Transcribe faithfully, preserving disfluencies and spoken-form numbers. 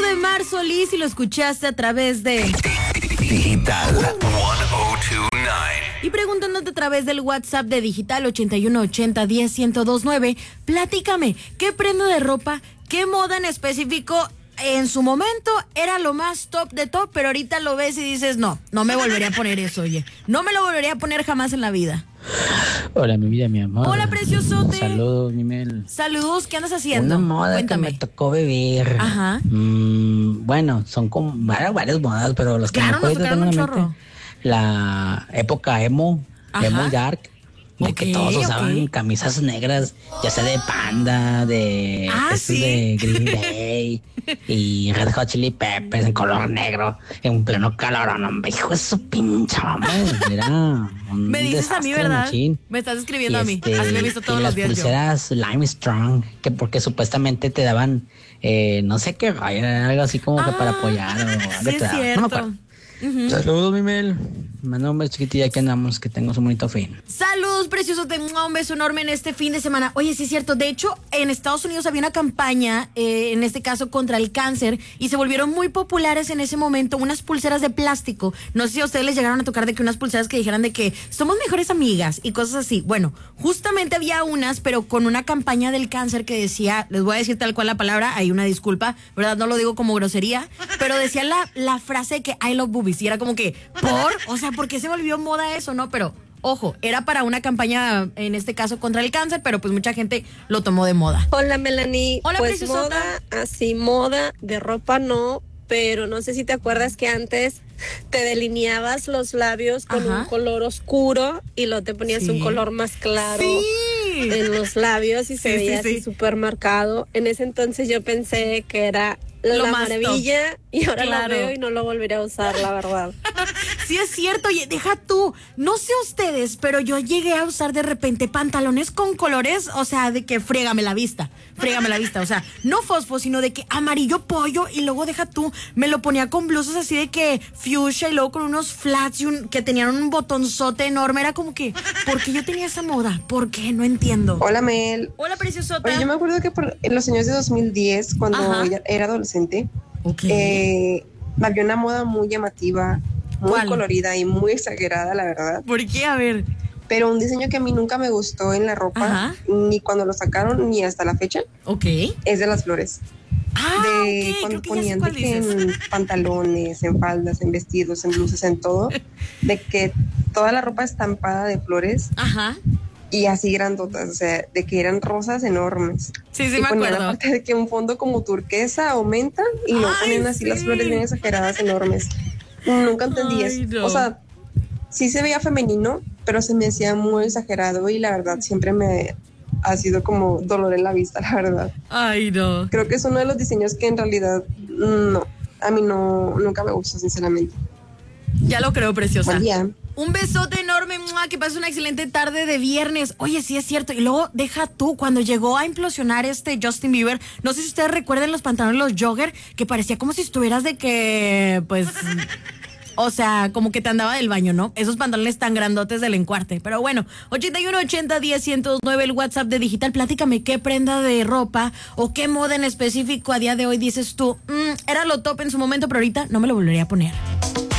de marzo, Liz, y lo escuchaste a través de Digital ciento veintinueve. Y preguntándote a través del WhatsApp de Digital ochenta y uno ochenta diez ciento veintinueve, platícame, ¿qué prenda de ropa, qué moda en específico en su momento era lo más top de top, pero ahorita lo ves y dices, no, no me volvería a poner eso, oye, no me lo volvería a poner jamás en la vida? Hola, mi vida, mi amor. Hola, preciosote. Saludos, mi Mel. Saludos, ¿qué andas haciendo? Una moda Cuéntame. que me tocó vivir. Ajá. Mm, bueno, son como varias, varias modas, pero los que Claro, me nos acuerdo tocaron un tengo en la chorro. mente, la época emo, Ajá. emo dark, de Ok, que todos usaban ok. camisas negras, ya sea de Panda, de, Ah, estos ¿sí? de Green Day y Red Hot Chili Peppers en color negro, en pleno calor. No, hombre, hijo de su pinche mamá, era un Me dices a mí, desastre, ¿verdad? machín. Me estás escribiendo Y a mí. este, Así me he visto todos y los las días yo. pulseras Lime Strong, que porque supuestamente te daban, eh, no sé qué, rollo, era algo así como que para Ah, apoyar o algo Sí, te es daban, no me cierto. acuerdo. Saludos, mi Mel. Manda un beso chiquitilla, que andamos, que tengas un bonito fin. Saludos, preciosos, te mando un beso enorme en este fin de semana. Oye, sí es cierto, de hecho, en Estados Unidos había una campaña, eh, en este caso contra el cáncer, y se volvieron muy populares en ese momento unas pulseras de plástico. No sé si a ustedes les llegaron a tocar de que unas pulseras que dijeran de que somos mejores amigas y cosas así. Bueno, justamente había unas, pero con una campaña del cáncer que decía, les voy a decir tal cual la palabra, hay una disculpa, ¿verdad? No lo digo como grosería, pero decía la, la frase de que I love boobies, y era como que, ¿por? O sea, ¿por qué se volvió moda eso, no? Pero, ojo, era para una campaña, en este caso, contra el cáncer, pero pues mucha gente lo tomó de moda. Hola, Melanie. Hola, pues preciosota. moda, así moda, de ropa no, pero no sé si te acuerdas que antes te delineabas los labios con Ajá. un color oscuro y luego te ponías Sí. un color más claro Sí. en los labios y se Sí, sí, veía sí. así súper marcado. En ese entonces yo pensé que era Lo la más maravilla y ahora Claro. lo veo y no lo volveré a usar, la verdad. Sí es cierto, oye, deja tú, no sé ustedes, pero yo llegué a usar de repente pantalones con colores, o sea, de que frégame la vista, frégame la vista, o sea, no fosfo, sino de que amarillo pollo, y luego deja tú, me lo ponía con blusas así de que fuchsia y luego con unos flats y un, que tenían un botonzote enorme, era como que, ¿por qué yo tenía esa moda? ¿Por qué? No entiendo. Hola, Mel. Hola, preciosota. Oye, yo me acuerdo que por, en los años de dos mil diez, cuando Ajá. ya era adolescente, Ok. eh, había una moda muy llamativa, muy ¿Cuál? colorida y muy exagerada, la verdad. ¿Por qué? A ver. Pero un diseño que a mí nunca me gustó en la ropa, Ajá. ni cuando lo sacaron, ni hasta la fecha, Ok. es de las flores. Ah, De ok, cuando creo que ya sé ponían de cuál que dices. en pantalones, en faldas, en vestidos, en blusas, en todo, de que toda la ropa estampada de flores Ajá. y así grandotas, o sea, de que eran rosas enormes. Sí, sí, y me ponían acuerdo. aparte de que un fondo como turquesa o menta y luego Ay, ponían así sí. las flores bien exageradas, enormes. Nunca entendí Ay, eso. no. O sea, sí se veía femenino, pero se me hacía muy exagerado y la verdad siempre me ha sido como dolor en la vista, la verdad. Ay, no. Creo que es uno de los diseños que en realidad no, a mí no, nunca me gusta, sinceramente. Ya lo creo, preciosa. Buen día. Un besote enorme, ¡mua! Que pases una excelente tarde de viernes. Oye, sí es cierto. Y luego deja tú, cuando llegó a implosionar este Justin Bieber, no sé si ustedes recuerdan los pantalones, los jogger, que parecía como si estuvieras de que, pues, o sea, como que te andaba del baño, ¿no? Esos pantalones tan grandotes del encuarte. Pero bueno, ochenta y uno ochenta diez ciento nueve, el WhatsApp de Digital. Platícame qué prenda de ropa o qué moda en específico a día de hoy dices tú, "Mm, era lo top en su momento, pero ahorita no me lo volvería a poner".